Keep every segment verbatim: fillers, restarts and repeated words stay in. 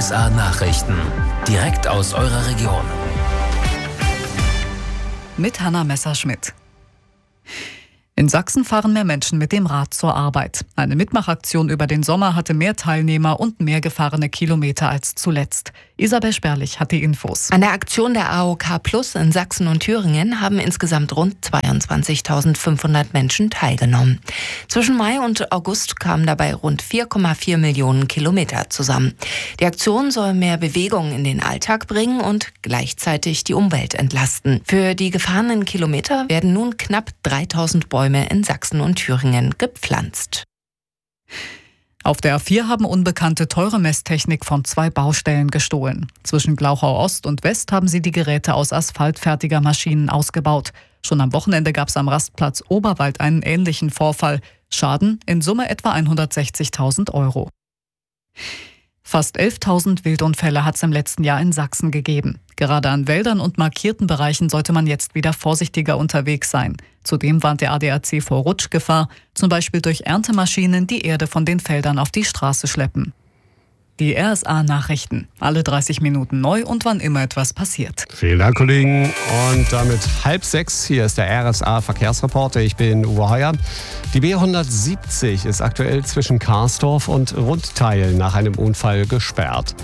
S A Nachrichten. Direkt aus eurer Region. Mit Hanna Messerschmidt. In Sachsen fahren mehr Menschen mit dem Rad zur Arbeit. Eine Mitmachaktion über den Sommer hatte mehr Teilnehmer und mehr gefahrene Kilometer als zuletzt. Isabel Sperlich hat die Infos. An der Aktion der A O K Plus in Sachsen und Thüringen haben insgesamt rund zweiundzwanzigtausendfünfhundert Menschen teilgenommen. Zwischen Mai und August kamen dabei rund vier Komma vier Millionen Kilometer zusammen. Die Aktion soll mehr Bewegung in den Alltag bringen und gleichzeitig die Umwelt entlasten. Für die gefahrenen Kilometer werden nun knapp dreitausend Bäume in Sachsen und Thüringen gepflanzt. Auf der A vier haben Unbekannte teure Messtechnik von zwei Baustellen gestohlen. Zwischen Glauchau Ost und West haben sie die Geräte aus asphaltfertiger Maschinen ausgebaut. Schon am Wochenende gab es am Rastplatz Oberwald einen ähnlichen Vorfall. Schaden in Summe etwa hundertsechzigtausend Euro. Fast elftausend Wildunfälle hat es im letzten Jahr in Sachsen gegeben. Gerade an Wäldern und markierten Bereichen sollte man jetzt wieder vorsichtiger unterwegs sein. Zudem warnt der A D A C vor Rutschgefahr, zum Beispiel durch Erntemaschinen, die Erde von den Feldern auf die Straße schleppen. Die R S A-Nachrichten. Alle dreißig Minuten neu und wann immer etwas passiert. Vielen Dank, Kollegen. Und damit halb sechs. Hier ist der R S A-Verkehrsreporter. Ich bin Uwe Heuer. Die B hundertsiebzig ist aktuell zwischen Karsdorf und Rundteil nach einem Unfall gesperrt.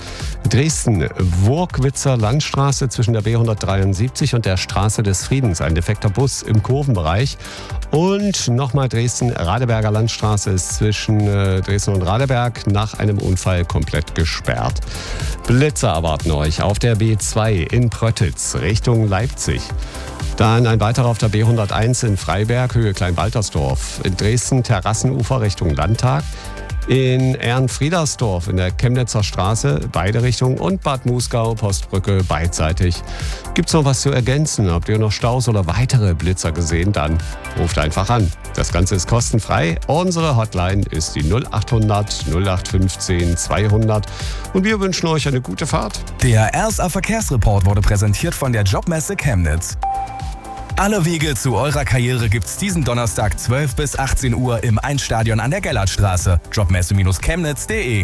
Dresden-Wurkwitzer Landstraße zwischen der B hundertdreiundsiebzig und der Straße des Friedens. Ein defekter Bus im Kurvenbereich. Und nochmal Dresden-Radeberger Landstraße ist zwischen äh, Dresden und Radeberg nach einem Unfall komplett gesperrt. Blitzer erwarten euch auf der B zwei in Pröttitz Richtung Leipzig. Dann ein weiterer auf der B hunderteins in Freiberg, Höhe Kleinbaltersdorf. In Dresden Terrassenufer Richtung Landtag. In Ehrenfriedersdorf in der Chemnitzer Straße, beide Richtungen. Und Bad Muskau, Postbrücke, beidseitig. Gibt's noch was zu ergänzen? Habt ihr noch Staus oder weitere Blitzer gesehen? Dann ruft einfach an. Das Ganze ist kostenfrei. Unsere Hotline ist die null achthundert null acht fünfzehn zweihundert. Und wir wünschen euch eine gute Fahrt. Der R S A Verkehrsreport wurde präsentiert von der Jobmesse Chemnitz. Alle Wege zu eurer Karriere gibt's diesen Donnerstag zwölf bis achtzehn Uhr im Einstadion an der Gellertstraße. jobmesse Chemnitz punkt de.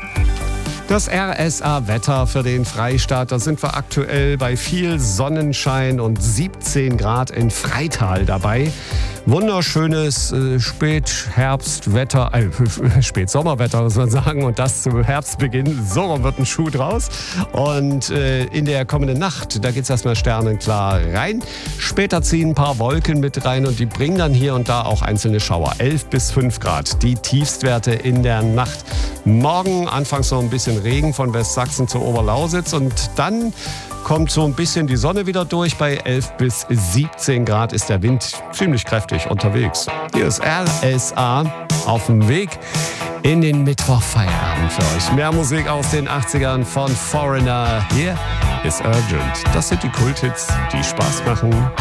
Das R S A-Wetter für den Freistaat, da sind wir aktuell bei viel Sonnenschein und siebzehn Grad in Freital dabei. Wunderschönes äh, Spätherbstwetter, äh, Spätsommerwetter muss man sagen, und das zum Herbstbeginn. So wird ein Schuh draus. Und äh, in der kommenden Nacht, da geht es erstmal sternenklar rein. Später ziehen ein paar Wolken mit rein und die bringen dann hier und da auch einzelne Schauer. elf bis fünf Grad, die Tiefstwerte in der Nacht. Morgen anfangs noch ein bisschen Regen von Westsachsen zur Oberlausitz und dann kommt so ein bisschen die Sonne wieder durch. Bei elf bis siebzehn Grad ist der Wind ziemlich kräftig unterwegs. Hier ist R S A auf dem Weg in den Mittwochfeierabend für euch. Mehr Musik aus den achtzigern von Foreigner. Hier ist Urgent. Das sind die Kulthits, die Spaß machen.